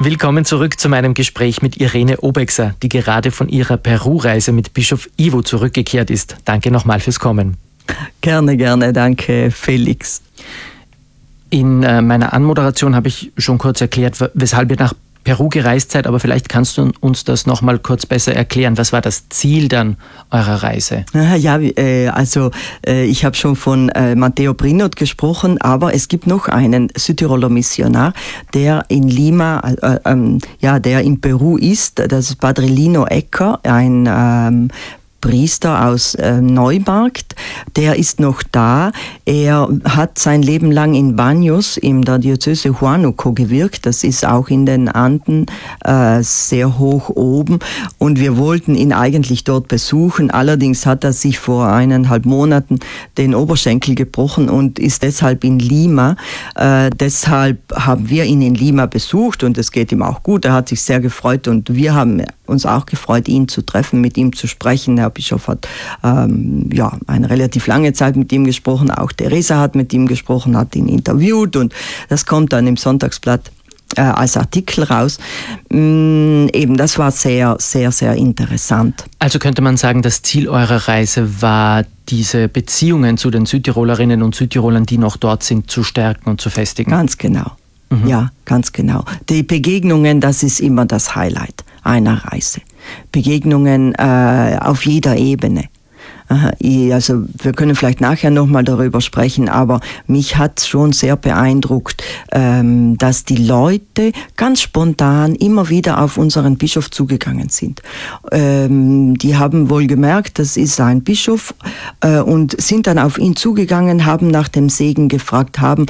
Willkommen zurück zu meinem Gespräch mit Irene Obexer, die gerade von ihrer Peru-Reise mit Bischof Ivo zurückgekehrt ist. Danke nochmal fürs Kommen. Gerne, danke Felix. In meiner Anmoderation habe ich schon kurz erklärt, weshalb ihr nach Peru gereist seid, aber vielleicht kannst du uns das nochmal kurz besser erklären. Was war das Ziel dann eurer Reise? Ja, ich habe schon von Matteo Brinot gesprochen, aber es gibt noch einen Südtiroler Missionar, der in Lima, der in Peru ist. Das ist Padre Lino Ecker, ein Priester aus Neumarkt, der ist noch da. Er hat sein Leben lang in Baños in der Diözese Huánuco gewirkt. Das ist auch in den Anden sehr hoch oben. Und wir wollten ihn eigentlich dort besuchen. Allerdings hat er sich vor 1,5 Monaten den Oberschenkel gebrochen und ist deshalb in Lima. Deshalb haben wir ihn in Lima besucht und es geht ihm auch gut. Er hat sich sehr gefreut und wir haben uns auch gefreut, ihn zu treffen, mit ihm zu sprechen. Herr Bischof hat eine relativ lange Zeit mit ihm gesprochen. Auch Teresa hat mit ihm gesprochen, hat ihn interviewt und das kommt dann im Sonntagsblatt als Artikel raus. Das war sehr, sehr, sehr interessant. Also könnte man sagen, das Ziel eurer Reise war, diese Beziehungen zu den Südtirolerinnen und Südtirolern, die noch dort sind, zu stärken und zu festigen? Ganz genau. Ja, ganz genau. Die Begegnungen, das ist immer das Highlight einer Reise. Begegnungen auf jeder Ebene. Also wir können vielleicht nachher nochmal darüber sprechen, aber mich hat schon sehr beeindruckt, dass die Leute ganz spontan immer wieder auf unseren Bischof zugegangen sind. Die haben wohl gemerkt, das ist ein Bischof und sind dann auf ihn zugegangen, haben nach dem Segen gefragt, haben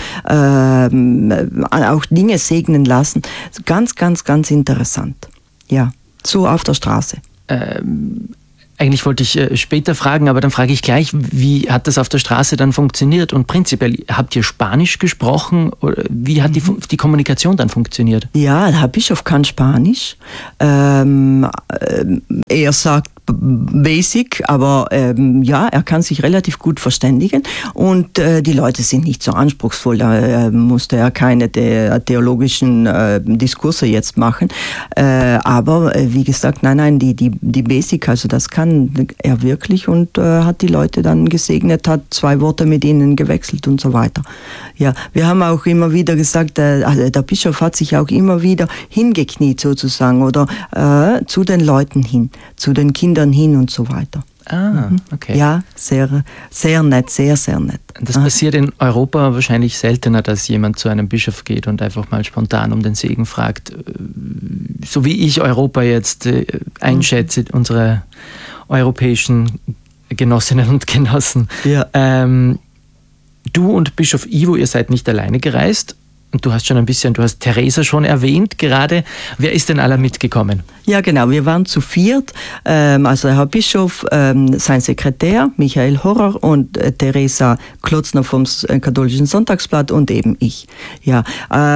auch Dinge segnen lassen. Ganz, ganz, ganz interessant. Ja, so auf der Straße. Eigentlich wollte ich später fragen, aber dann frage ich gleich, wie hat das auf der Straße dann funktioniert? Und prinzipiell, habt ihr Spanisch gesprochen? Oder wie hat die Kommunikation dann funktioniert? Ja, der Herr Bischof kann Spanisch. Er sagt basic, aber er kann sich relativ gut verständigen und die Leute sind nicht so anspruchsvoll, da musste er keine theologischen Diskurse jetzt machen, aber wie gesagt, nein, die Basic, also das kann er wirklich und hat die Leute dann gesegnet, hat 2 Worte mit ihnen gewechselt und so weiter. Ja, wir haben auch immer wieder gesagt, der Bischof hat sich auch immer wieder hingekniet sozusagen oder zu den Leuten hin, zu den Kindern hin und so weiter. Okay. Ja, sehr, sehr nett, sehr, sehr nett. Das passiert in Europa wahrscheinlich seltener, dass jemand zu einem Bischof geht und einfach mal spontan um den Segen fragt. So wie ich Europa jetzt einschätze, unsere europäischen Genossinnen und Genossen. Ja. Du und Bischof Ivo, ihr seid nicht alleine gereist. Und du hast Teresa schon erwähnt gerade. Wer ist denn alle mitgekommen? Ja, genau. Wir waren zu 4. Also der Herr Bischof, sein Sekretär, Michael Horrer und Teresa Klotzner vom Katholischen Sonntagsblatt und eben ich. Ja,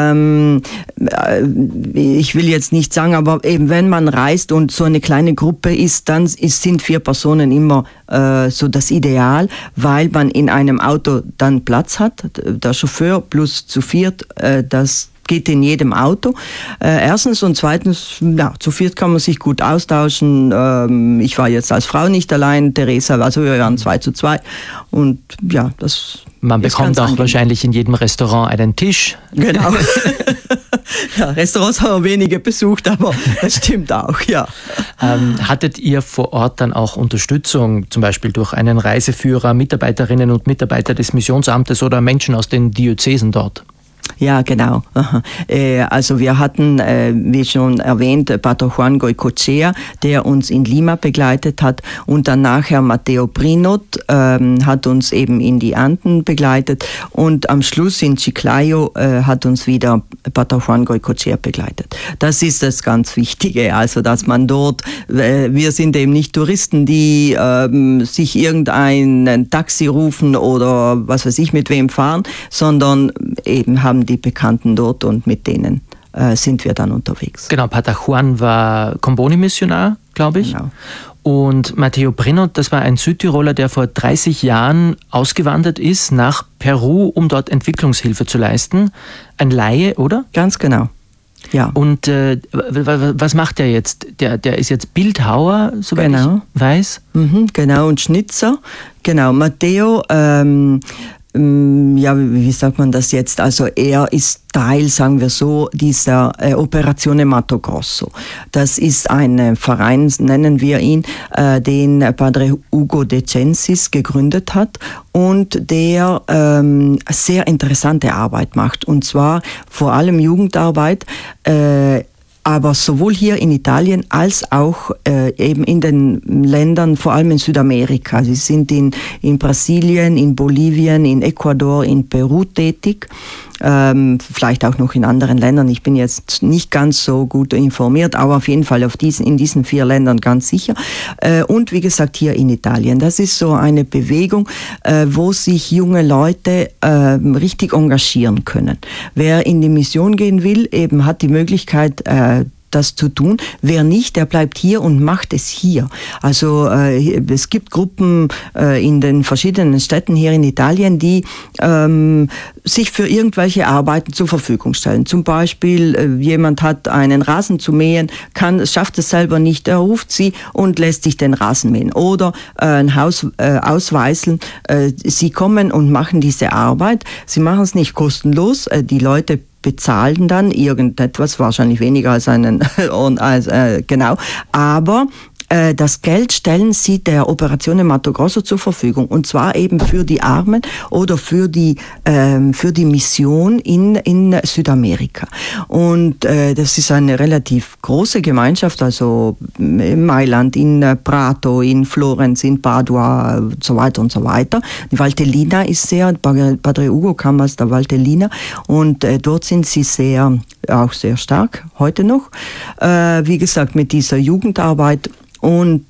ich will jetzt nicht sagen, aber eben wenn man reist und so eine kleine Gruppe ist, dann sind 4 Personen immer so das Ideal, weil man in einem Auto dann Platz hat. Der Chauffeur plus zu 4, das geht in jedem Auto. Erstens und zweitens, zu 4 kann man sich gut austauschen. Ich war jetzt als Frau nicht allein, Teresa, also wir waren 2 zu 2 und ja, das man bekommt auch angenehm. Wahrscheinlich in jedem Restaurant einen Tisch. Genau. Ja, Restaurants haben wir wenige besucht, aber das stimmt auch, ja. Hattet ihr vor Ort dann auch Unterstützung, zum Beispiel durch einen Reiseführer, Mitarbeiterinnen und Mitarbeiter des Missionsamtes oder Menschen aus den Diözesen dort? Ja, genau. Also wir hatten, wie schon erwähnt, Pater Juan Goycochea, der uns in Lima begleitet hat und dann nachher Matteo Brinot hat uns eben in die Anden begleitet und am Schluss in Chiclayo hat uns wieder Pater Juan Goycochea begleitet. Das ist das ganz Wichtige, also dass man dort, wir sind eben nicht Touristen, die sich irgendein Taxi rufen oder was weiß ich mit wem fahren, sondern eben haben die Bekannten dort und mit denen sind wir dann unterwegs. Genau, Pater Juan war Comboni-Missionar, glaube ich. Genau. Und Matteo Brinot, das war ein Südtiroler, der vor 30 Jahren ausgewandert ist nach Peru, um dort Entwicklungshilfe zu leisten. Ein Laie, oder? Ganz genau. Ja. Und was macht der jetzt? Der ist jetzt Bildhauer, soweit ich weiß. Genau, und Schnitzer. Genau, Matteo, wie sagt man das jetzt? Also er ist Teil, sagen wir so, dieser Operazione Mato Grosso. Das ist ein Verein, nennen wir ihn, den Padre Ugo De Censis gegründet hat und der sehr interessante Arbeit macht. Und zwar vor allem Jugendarbeit, aber sowohl hier in Italien als auch eben in den Ländern, vor allem in Südamerika. Sie sind in Brasilien, in Bolivien, in Ecuador, in Peru tätig. Vielleicht auch noch in anderen Ländern. Ich bin jetzt nicht ganz so gut informiert, aber auf jeden Fall in diesen 4 Ländern ganz sicher. Und wie gesagt, hier in Italien. Das ist so eine Bewegung, wo sich junge Leute richtig engagieren können. Wer in die Mission gehen will, eben hat die Möglichkeit, das zu tun. Wer nicht, der bleibt hier und macht es hier. Also es gibt Gruppen in den verschiedenen Städten hier in Italien, die sich für irgendwelche Arbeiten zur Verfügung stellen. Zum Beispiel, jemand hat einen Rasen zu mähen, schafft es selber nicht, er ruft sie und lässt sich den Rasen mähen. Oder ein Haus ausweiseln. Sie kommen und machen diese Arbeit. Sie machen es nicht kostenlos. Die Leute bezahlen dann irgendetwas, wahrscheinlich weniger als genau, aber das Geld stellen sie der Operazione Mato Grosso zur Verfügung, und zwar eben für die Armen oder für die Mission in Südamerika. Und das ist eine relativ große Gemeinschaft, also in Mailand, in Prato, in Florenz, in Padua und so weiter und so weiter. Die Valtellina ist Padre Ugo kam aus der Valtellina und dort sind sie auch sehr stark, heute noch. Wie gesagt, mit dieser Jugendarbeit. Und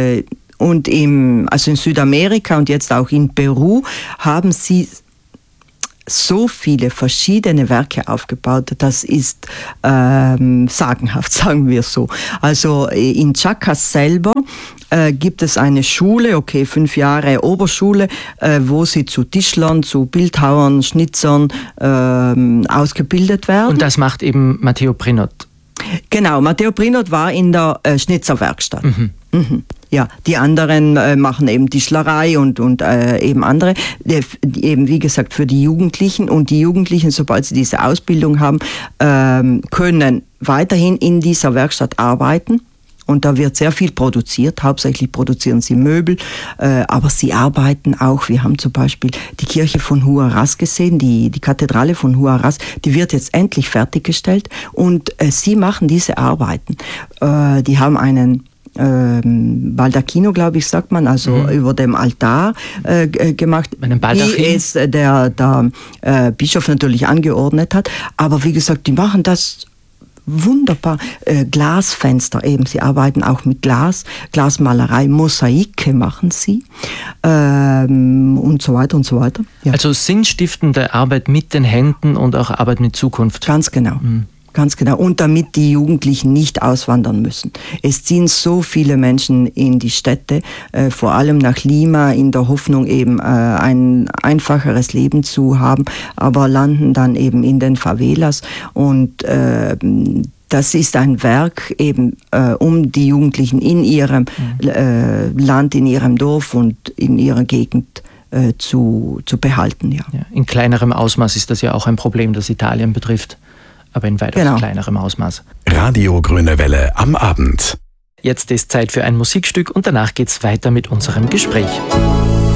in Südamerika und jetzt auch in Peru haben sie so viele verschiedene Werke aufgebaut, das ist sagenhaft, sagen wir so. Also in Chacas selber gibt es eine Schule, 5 Jahre Oberschule, wo sie zu Tischlern, zu Bildhauern, Schnitzern ausgebildet werden. Und das macht eben Matteo Prinot. Genau, Matteo Prinot war in der Schnitzerwerkstatt. Ja, die anderen machen eben Tischlerei und eben andere, eben wie gesagt für die Jugendlichen. Und die Jugendlichen, sobald sie diese Ausbildung haben, können weiterhin in dieser Werkstatt arbeiten. Und da wird sehr viel produziert, hauptsächlich produzieren sie Möbel, aber sie arbeiten auch, wir haben zum Beispiel die Kirche von Huaraz gesehen, die Kathedrale von Huaraz, die wird jetzt endlich fertiggestellt und sie machen diese Arbeiten. Die haben einen Baldacchino, glaube ich, sagt man, also über dem Altar gemacht, wie es der Bischof natürlich angeordnet hat, aber wie gesagt, die machen das wunderbar. Glasfenster eben, sie arbeiten auch mit Glasmalerei, Mosaike machen sie und so weiter und so weiter. Ja. Also sinnstiftende Arbeit mit den Händen und auch Arbeit mit Zukunft. Ganz genau. Ganz genau. Und damit die Jugendlichen nicht auswandern müssen. Es ziehen so viele Menschen in die Städte, vor allem nach Lima, in der Hoffnung eben ein einfacheres Leben zu haben, aber landen dann eben in den Favelas. Und das ist ein Werk eben, um die Jugendlichen in ihrem Land, in ihrem Dorf und in ihrer Gegend zu behalten. Ja. Ja, in kleinerem Ausmaß ist das ja auch ein Problem, das Italien betrifft. Aber in weitaus kleinerem Ausmaß. Radio Grüne Welle am Abend. Jetzt ist Zeit für ein Musikstück und danach geht's weiter mit unserem Gespräch.